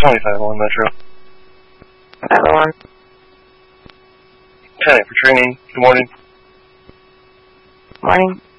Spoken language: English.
County 501 Metro. 501. County for training. Good morning. Morning.